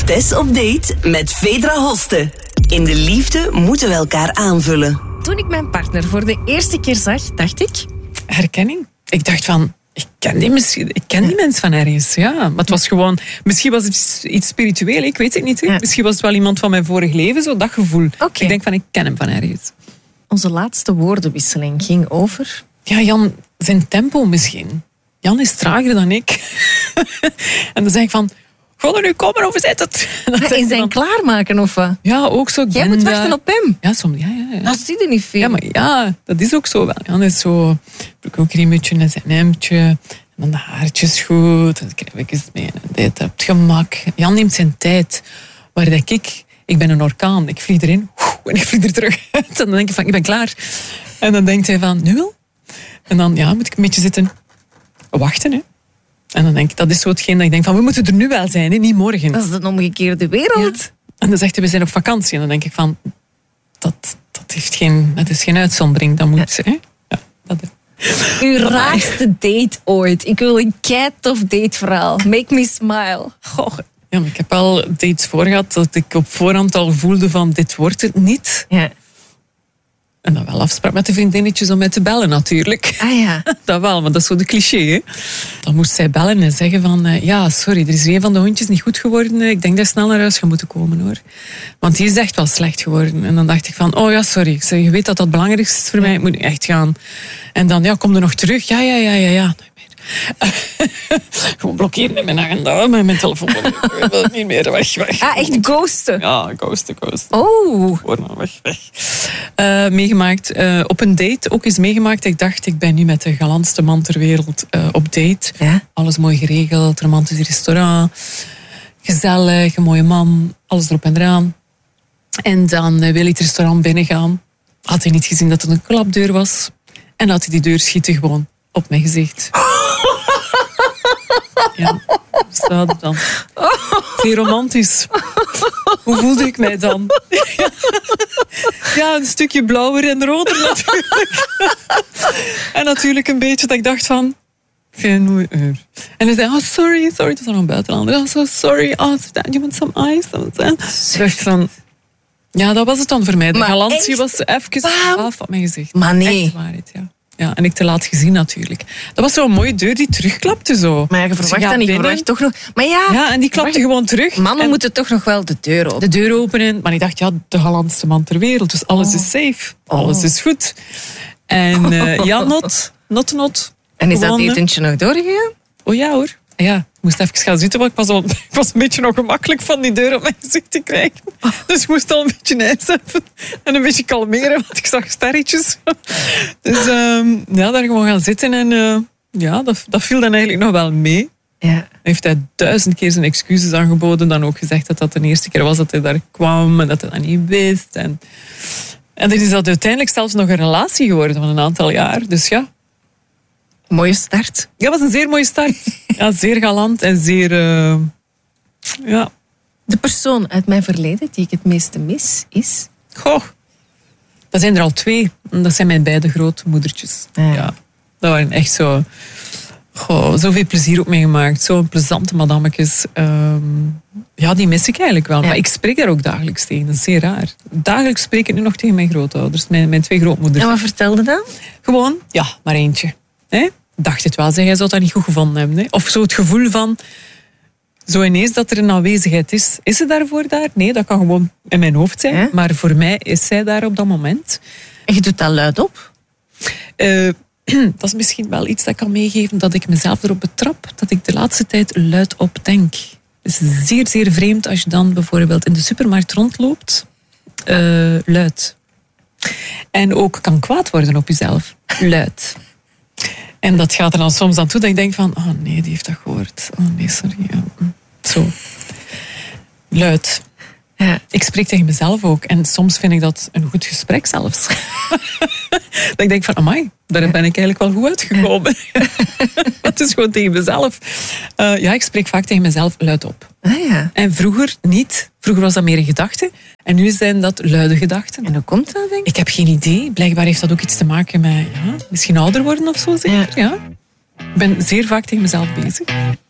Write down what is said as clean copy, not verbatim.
Tess op date met Vedra Hoste. In de liefde moeten we elkaar aanvullen. Toen ik mijn partner voor de eerste keer zag, dacht ik... Herkenning. Ik dacht van, ik ken die mens van ergens. Ja, maar het was gewoon... Misschien was het iets spiritueel, ik weet het niet. Ja. Misschien was het wel iemand van mijn vorig leven, zo dat gevoel. Okay. Ik denk van, ik ken hem van ergens. Onze laatste woordenwisseling ging over... Ja, Jan, zijn tempo misschien. Jan is trager dan ik. En dan zeg ik van... Goh, nu komen of zet het. In zijn klaarmaken of wat? Ja, ook zo. Jij moet wachten op hem. Ja, soms. Ja. Dat zie je niet veel. Ja, maar ja, dat is ook zo wel. Jan is zo... broekcremetje en zijn hemdje. En dan de haartjes goed. En dan krijg ik eens mee. En dit, het gemak. Jan neemt zijn tijd. Waar dat ik ben een orkaan. Ik vlieg erin. En ik vlieg er terug uit. En dan denk ik van, ik ben klaar. En dan denkt hij van, nu wel? En dan moet ik een beetje zitten wachten, hè. En dan denk ik, dat is zo hetgeen dat ik denk van, we moeten er nu wel zijn, hè? Niet morgen. Dat is de omgekeerde wereld. Ja. En dan zegt hij, we zijn op vakantie. En dan denk ik van, dat is geen uitzondering. Dat moet, hè? Ja, dat is. Uw raarste date ooit. Ik wil een kei-tof dateverhaal. Make me smile. Goh. Ja, maar ik heb al dates voor gehad dat ik op voorhand al voelde van, dit wordt het niet. Ja. En dan wel afspraak met de vriendinnetjes om mij te bellen natuurlijk. Ah ja. Dat wel, maar dat is zo de cliché. Hè? Dan moest zij bellen en zeggen van... ja, sorry, er is een van de hondjes niet goed geworden. Ik denk dat je snel naar huis gaat moeten komen, hoor. Want die is echt wel slecht geworden. En dan dacht ik van... Oh ja, sorry. Ik zeg, je weet dat dat het belangrijkste is voor mij. Ik moet echt gaan. En dan, ja, kom er nog terug. Ja. Gewoon blokkeren in mijn agenda, met mijn telefoon. Ik wil niet meer weg. Ah, echt ghosten? Ja, ghosten. Oh. Gewoon weg. Meegemaakt. Op een date ook eens meegemaakt. Ik dacht, ik ben nu met de galantste man ter wereld op date. Ja? Alles mooi geregeld, romantisch restaurant. Gezellig, een mooie man. Alles erop en eraan. En dan wil ik het restaurant binnengaan. Had hij niet gezien dat er een klapdeur was. En had hij die deur schieten gewoon op mijn gezicht. Ja, hoe staat het dan? Zeer romantisch. Hoe voelde ik mij dan? Ja, een stukje blauwer en roder natuurlijk. En natuurlijk een beetje dat ik dacht van... En hij zei, oh sorry, dat was nog een buitenlander. Oh, so sorry, you want some ice? Ik dacht van... Ja, dat was het dan voor mij. De maar galantie echt? was even af op mijn gezicht. Maar nee. Echt waarheid, ja. Ja, en ik te laat gezien natuurlijk. Dat was zo'n mooie deur die terugklapte zo. Maar je verwacht dat niet, je verwacht toch nog... Maar ja, en die klapte gewoon terug. Mannen moeten toch nog wel de deur openen. De deur openen. Maar ik dacht, ja, de galantste man ter wereld. Dus alles is safe. Alles is goed. En ja, not. En is dat etentje nog doorgegaan? Oh ja hoor. Ja, ik moest even gaan zitten, want ik was een beetje ongemakkelijk van die deur op mijn gezicht te krijgen. Dus ik moest al een beetje ijs hebben en een beetje kalmeren, want ik zag sterretjes. Dus daar gewoon gaan zitten en dat viel dan eigenlijk nog wel mee. Ja. Heeft hij 1000 keer zijn excuses aangeboden, dan ook gezegd dat dat de eerste keer was dat hij daar kwam en dat hij dat niet wist. En dan is dat uiteindelijk zelfs nog een relatie geworden van een aantal jaar. Dus ja. Mooie start. Ja, dat was een zeer mooie start. Ja, zeer galant en zeer... ja. De persoon uit mijn verleden die ik het meeste mis is... Goh, dat zijn er al 2. Dat zijn mijn beide grootmoedertjes. Ja, dat waren echt zo... Goh, zoveel plezier op mee gemaakt. Zo'n plezante madammekes. Ja, die mis ik eigenlijk wel. Ja. Maar ik spreek daar ook dagelijks tegen. Dat is zeer raar. Dagelijks spreek ik nu nog tegen mijn grootouders. Mijn 2 grootmoeders. En wat vertelde dan? Gewoon, ja, maar eentje. Hè? Dacht het wel, zeg, jij zou dat niet goed gevonden hebben. Hè? Of zo het gevoel van, zo ineens dat er een aanwezigheid is. Is ze daarvoor daar? Nee, dat kan gewoon in mijn hoofd zijn. Hè? Maar voor mij is zij daar op dat moment. En je doet dat luid op? Dat is misschien wel iets dat ik kan meegeven, dat ik mezelf erop betrap, dat ik de laatste tijd luid op denk. Het is zeer, zeer vreemd als je dan bijvoorbeeld in de supermarkt rondloopt. Luid. En ook kan kwaad worden op jezelf. Luid. En dat gaat er dan soms aan toe dat ik denk van... Oh nee, die heeft dat gehoord. Oh nee, sorry. Ja. Zo. Luid. Ja, ik spreek tegen mezelf ook. En soms vind ik dat een goed gesprek zelfs. Dat ik denk van, amai, daar ben ik eigenlijk wel goed uitgekomen. Het is gewoon tegen mezelf. Ja, ik spreek vaak tegen mezelf luid op. Ah, ja. En vroeger niet. Vroeger was dat meer een gedachte. En nu zijn dat luide gedachten. En hoe komt dat, denk ik? Ik heb geen idee. Blijkbaar heeft dat ook iets te maken met misschien ouder worden of zo. Zeker. Ja. Ik ben zeer vaak tegen mezelf bezig.